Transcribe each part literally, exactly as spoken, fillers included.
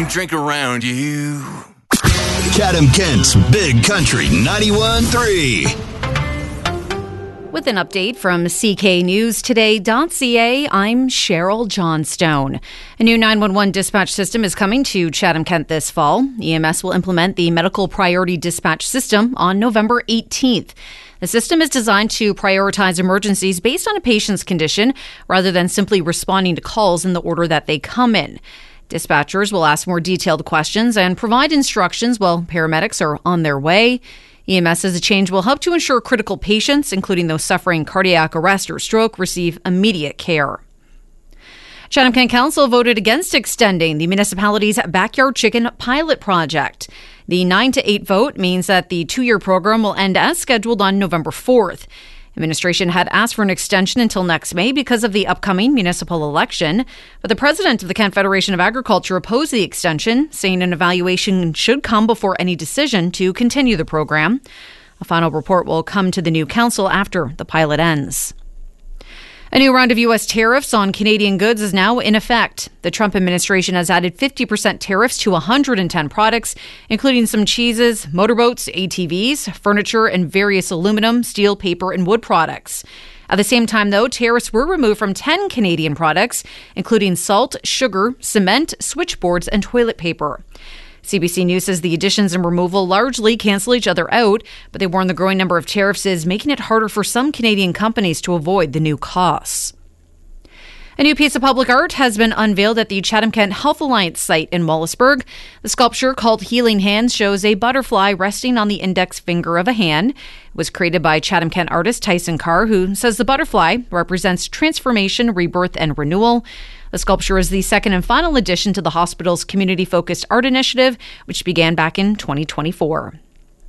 don't drink around you. Chatham Kent's Big Country ninety-one point three. With an update from C K News Today dot C A, I'm Cheryl Johnstone. A new nine one one dispatch system is coming to Chatham Kent this fall. E M S will implement the Medical Priority Dispatch System on November eighteenth. The system is designed to prioritize emergencies based on a patient's condition rather than simply responding to calls in the order that they come in. Dispatchers will ask more detailed questions and provide instructions while paramedics are on their way. E M S as a change will help to ensure critical patients, including those suffering cardiac arrest or stroke, receive immediate care. Chatham Kent Council voted against extending the municipality's backyard chicken pilot project. The nine to eight vote means that the two-year program will end as scheduled on November fourth. Administration had asked for an extension until next May because of the upcoming municipal election, but the president of the Kent Federation of Agriculture opposed the extension, saying an evaluation should come before any decision to continue the program. A final report will come to the new council after the pilot ends. A new round of U S tariffs on Canadian goods is now in effect. The Trump administration has added fifty percent tariffs to one hundred ten products, including some cheeses, motorboats, A T Vs, furniture, and various aluminum, steel, paper, and wood products. At the same time, though, tariffs were removed from ten Canadian products, including salt, sugar, cement, switchboards, and toilet paper. C B C News says the additions and removal largely cancel each other out, but they warn the growing number of tariffs is making it harder for some Canadian companies to avoid the new costs. A new piece of public art has been unveiled at the Chatham Kent Health Alliance site in Wallaceburg. The sculpture, called Healing Hands, shows a butterfly resting on the index finger of a hand. It was created by Chatham Kent artist Tyson Carr, who says the butterfly represents transformation, rebirth, and renewal. The sculpture is the second and final addition to the hospital's community-focused art initiative, which began back in twenty twenty-four.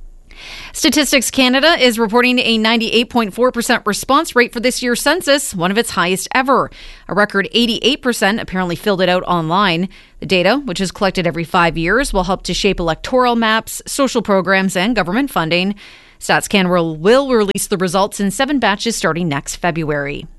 Statistics Canada is reporting a ninety-eight point four percent response rate for this year's census, one of its highest ever. A record eighty-eight percent apparently filled it out online. The data, which is collected every five years, will help to shape electoral maps, social programs, and government funding. Stats Canada will release the results in seven batches starting next February.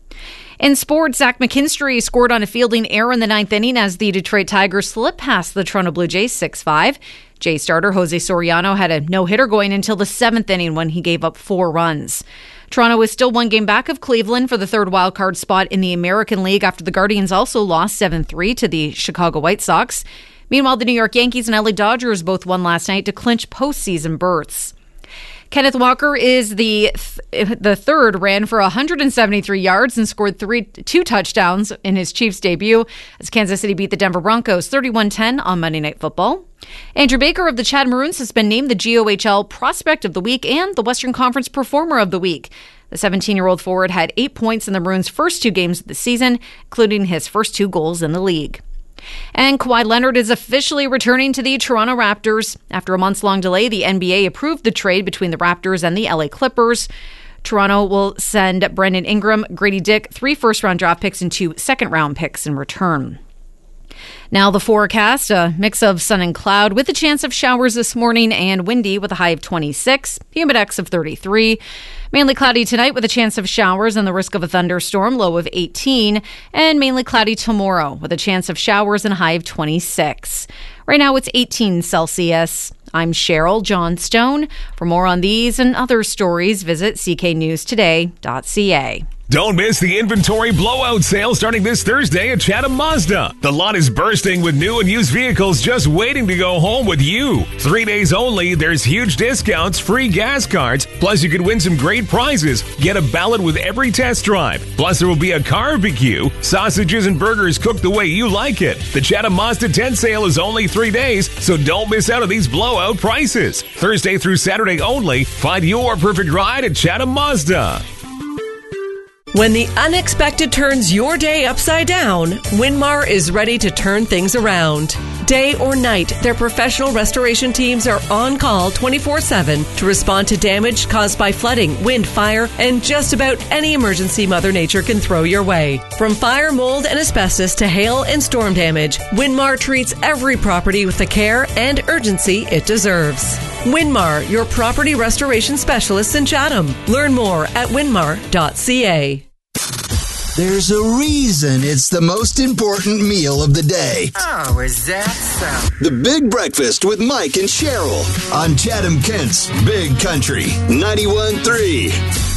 In sports, Zach McKinstry scored on a fielding error in the ninth inning as the Detroit Tigers slipped past the Toronto Blue Jays six five. Jay starter Jose Soriano had a no-hitter going until the seventh inning when he gave up four runs. Toronto is still one game back of Cleveland for the third wildcard spot in the American League after the Guardians also lost seven three to the Chicago White Sox. Meanwhile, the New York Yankees and L A Dodgers both won last night to clinch postseason berths. Kenneth Walker is the th- the third, ran for one hundred seventy-three yards and scored three two touchdowns in his Chiefs debut as Kansas City beat the Denver Broncos thirty-one ten on Monday Night Football. Andrew Baker of the Chad Maroons has been named the G O H L Prospect of the Week and the Western Conference Performer of the Week. The seventeen-year-old forward had eight points in the Maroons' first two games of the season, including his first two goals in the league. And Kawhi Leonard is officially returning to the Toronto Raptors. After a months-long delay, the N B A approved the trade between the Raptors and the L A Clippers. Toronto will send Brandon Ingram, Grady Dick, three first-round draft picks and two second-round picks in return. Now the forecast, a mix of sun and cloud with a chance of showers this morning and windy with a high of twenty-six, humidex of thirty-three. Mainly cloudy tonight with a chance of showers and the risk of a thunderstorm, low of eighteen. And mainly cloudy tomorrow with a chance of showers and a high of twenty-six. Right now it's eighteen Celsius. I'm Cheryl Johnstone. For more on these and other stories, visit c k news today dot c a. Don't miss the inventory blowout sale starting this Thursday at Chatham Mazda. The lot is bursting with new and used vehicles just waiting to go home with you. Three days only, there's huge discounts, free gas cards, plus you could win some great prizes. Get a ballot with every test drive. Plus there will be a barbecue, sausages and burgers cooked the way you like it. The Chatham Mazda tent sale is only three days, so don't miss out on these blowout prices. Thursday through Saturday only, find your perfect ride at Chatham Mazda. When the unexpected turns your day upside down, Winmar is ready to turn things around. Day or night, their professional restoration teams are on call twenty-four seven to respond to damage caused by flooding, wind, fire, and just about any emergency Mother Nature can throw your way. From fire, mold, and asbestos to hail and storm damage, Winmar treats every property with the care and urgency it deserves. Winmar, your property restoration specialists in Chatham. Learn more at winmar dot c a. There's a reason it's the most important meal of the day. Oh, is that so? The Big Breakfast with Mike and Cheryl on Chatham Kent's Big Country ninety-one point three.